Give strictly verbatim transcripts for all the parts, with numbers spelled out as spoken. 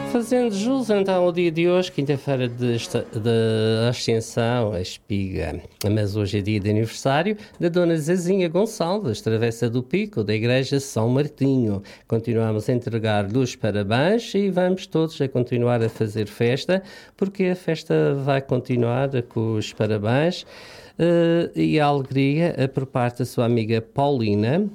Fazendo jus então ao dia de hoje, quinta-feira de, esta- de Ascensão, a espiga, mas hoje é dia de aniversário da Dona Zezinha Gonçalves, travessa do Pico, da Igreja São Martinho. Continuamos a entregar-lhe os parabéns e vamos todos a continuar a fazer festa, porque a festa vai continuar com os parabéns eh, e a alegria eh, por parte da sua amiga Paulina.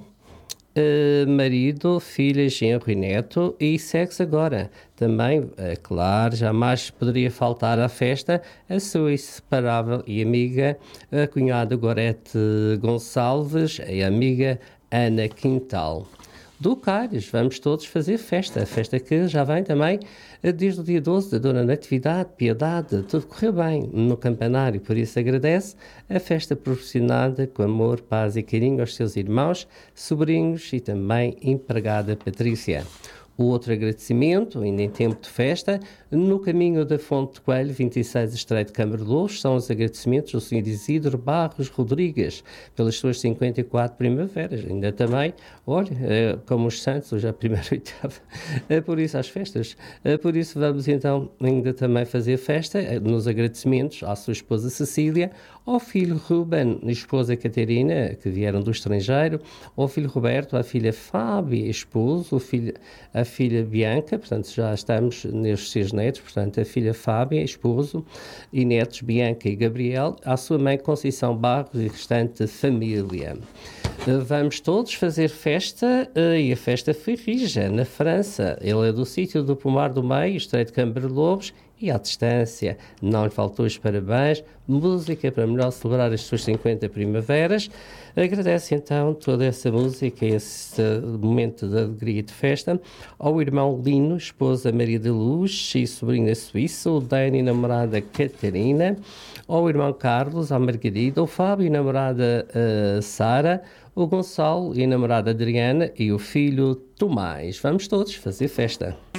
Uh, marido, filha, genro e neto, e segue-se agora. Também, é claro, jamais poderia faltar à festa a sua inseparável e amiga, a cunhada Gorete Gonçalves, e a amiga Ana Quintal. Do Caires, vamos todos fazer festa. A festa que já vem também desde o dia doze da Dona Natividade, Piedade, tudo correu bem no campanário, por isso agradece a festa proporcionada com amor, paz e carinho aos seus irmãos, sobrinhos e também empregada Patrícia. O outro agradecimento, ainda em tempo de festa, no caminho da Fonte de Coelho, vinte e seis Estreito de Câmara de Louros, são os agradecimentos ao senhor Isidro Barros Rodrigues pelas suas cinquenta e quatro primaveras. Ainda também, olha, é, como os santos, hoje é a primeira oitava, é por isso as festas. É por isso vamos então ainda também fazer festa é, nos agradecimentos à sua esposa Cecília, ao filho Ruben e esposa Catarina, que vieram do estrangeiro, ao filho Roberto, à filha Fábia, esposo, o filho, a filha Bianca, portanto já estamos nestes seus netos, portanto a filha Fábia, esposo, e netos Bianca e Gabriel, à sua mãe Conceição Barros e restante família. Vamos todos fazer festa, e a festa foi rija, na França. Ele é do sítio do Pomar do Meio, Estreito de Câmara de Lobos, e à distância. Não lhe faltou os parabéns, música para melhor celebrar as suas cinquenta primaveras. Agradece então toda essa música, esse momento de alegria e de festa, ao irmão Lino, esposa Maria de Luz e sobrinha suíça, o Dani, namorada Catarina, ao irmão Carlos, à Margarida, ao Fábio, namorada uh, Sara, o Gonçalo e a namorada Adriana e o filho Tomás. Vamos todos fazer festa.